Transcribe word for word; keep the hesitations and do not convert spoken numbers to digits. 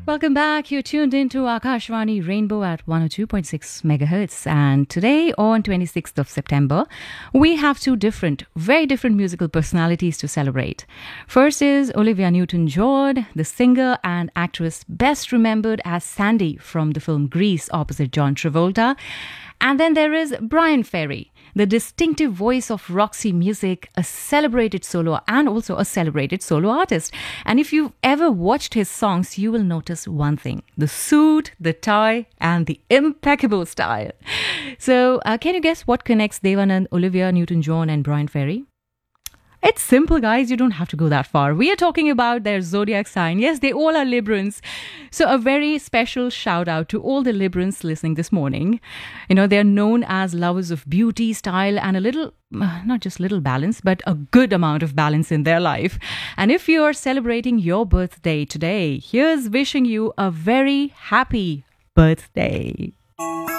Welcome back. You're tuned into Akashvani Rainbow at one oh two point six megahertz. And today, on twenty-sixth of September, we have two different, very different musical personalities to celebrate. First is Olivia Newton-John, the singer and actress best remembered as Sandy from the film Grease opposite John Travolta. And then there is Bryan Ferry, the distinctive voice of Roxy Music, a celebrated solo and also a celebrated solo artist. And if you've ever watched his songs, you will notice one thing: the suit, the tie, and the impeccable style. So uh, can you guess what connects Devanand, Olivia Newton-John and Bryan Ferry? It's simple, guys. You don't have to go that far. We are talking about their zodiac sign. Yes, they all are Librans. So a very special shout out to all the Librans listening this morning. You know, they're known as lovers of beauty, style, and a little, not just little balance, but a good amount of balance in their life. And if you're celebrating your birthday today, here's wishing you a very happy birthday.